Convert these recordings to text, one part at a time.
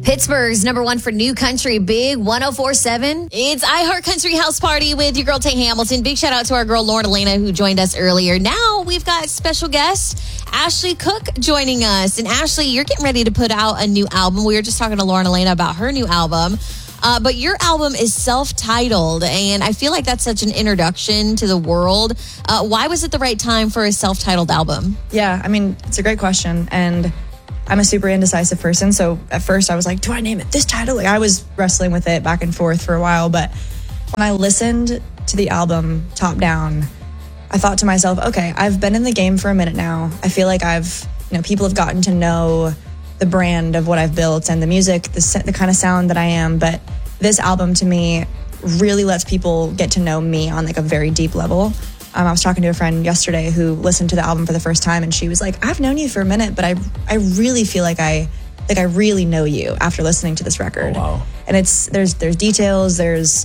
Pittsburgh's number one for new country, Big 104.7. It's iHeart Country House Party with your girl, Tay Hamilton. Big shout out to our girl, Lauren Elena, who joined us earlier. Now we've got special guest, Ashley Cook, joining us. And Ashley, you're getting ready to put out a new album. We were just talking to Lauren Elena about her new album. But your album is self-titled, and I feel like that's such an introduction to the world. Why was it the right time for a self-titled album? Yeah, I mean, it's a great question, and I'm a super indecisive person, so at first I was like, do I name it this title? Like, I was wrestling with it back and forth for a while, but when I listened to the album top down, I thought to myself, okay, I've been in the game for a minute now. I feel like people have gotten to know the brand of what I've built and the music, the kind of sound that I am, but this album to me really lets people get to know me on like a very deep level. I was talking to a friend yesterday who listened to the album for the first time, and she was like, I've known you for a minute, but I really feel like I really know you after listening to this record. Oh, wow. And there's details, there's,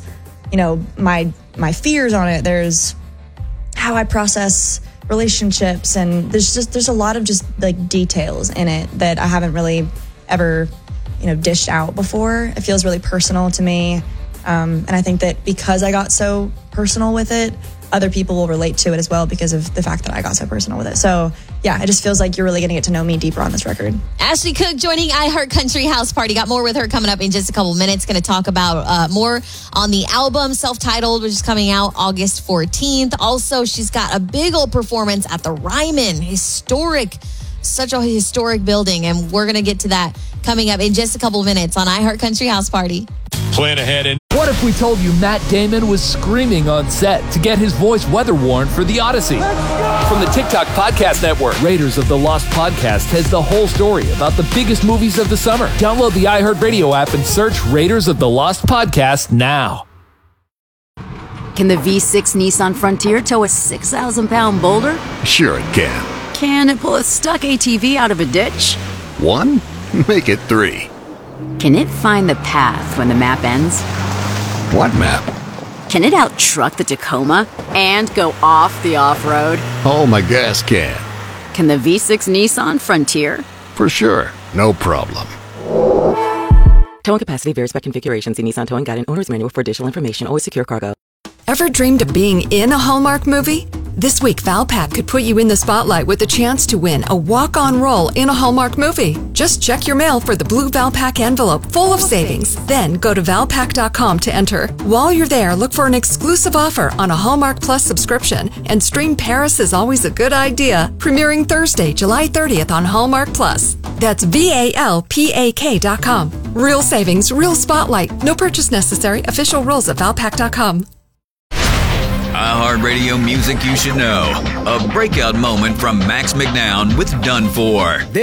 my fears on it, there's how I process relationships, and there's a lot of just like details in it that I haven't really ever, dished out before. It feels really personal to me. And I think that because I got so personal with it, other people will relate to it as well because of the fact that I got so personal with it. So yeah, it just feels like you're really going to get to know me deeper on this record. Ashley Cook joining iHeart Country House Party. Got more with her coming up in just a couple minutes. Going to talk about more on the album, self-titled, which is coming out August 14th. Also, she's got a big old performance at the Ryman. Such a historic building. And we're going to get to that coming up in just a couple minutes on iHeart Country House Party. Plan ahead and What if we told you Matt Damon was screaming on set to get his voice weather-worn for The Odyssey? From the TikTok Podcast Network, Raiders of the Lost Podcast has the whole story about the biggest movies of the summer. Download the iHeartRadio app and search Raiders of the Lost Podcast now. Can the V6 Nissan Frontier tow a 6,000-pound boulder? Sure it can. Can it pull a stuck ATV out of a ditch? 1? Make it 3. Can it find the path when the map ends? What map? Can it out-truck the Tacoma and go off the off-road? Oh, my gas can. Can the V6 Nissan Frontier? For sure. No problem. Towing capacity varies by configuration. See Nissan Towing Guide and Owner's Manual for additional information. Always secure cargo. Ever dreamed of being in a Hallmark movie? This week, Valpak could put you in the spotlight with a chance to win a walk-on role in a Hallmark movie. Just check your mail for the blue Valpak envelope full of savings. Then go to Valpak.com to enter. While you're there, look for an exclusive offer on a Hallmark Plus subscription and stream Paris is Always a Good Idea, premiering Thursday, July 30th on Hallmark Plus. That's VALPAK.com. Real savings, real spotlight. No purchase necessary. Official rules at Valpak.com. iHeartRadio music you should know. A breakout moment from Max McNown with Done For.